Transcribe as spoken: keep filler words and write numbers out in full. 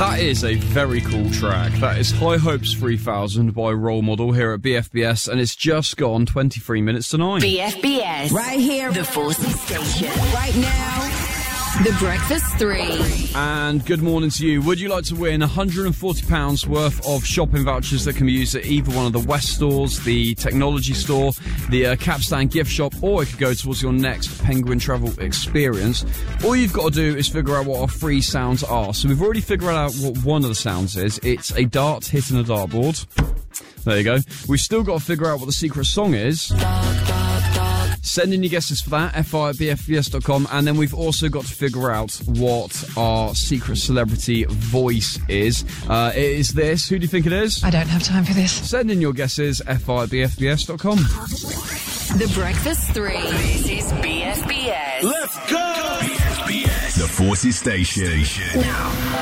That is a very cool track. That is High Hopes three thousand by Role Model here at B F B S, and it's just gone twenty-three minutes to nine. B F B S. Right here. The Forces Station. Right now. The Breakfast three. And good morning to you. Would you like to win one hundred forty pounds worth of shopping vouchers that can be used at either one of the West stores, the Technology store, the uh, Capstan gift shop, or it could go towards your next Penguin travel experience? All you've got to do is figure out what our free sounds are. So we've already figured out what one of the sounds is. It's a dart hitting a dartboard. There you go. We've still got to figure out what the secret song is. Send in your guesses for that, f i at b f b s dot com, and then we've also got to figure out what our secret celebrity voice is. Uh, it is this. Who do you think it is? I don't have time for this. Send in your guesses, f i at b f b s dot com. The Breakfast three. This is B F B S. Let's go! B F B S. The Forces Station. Now.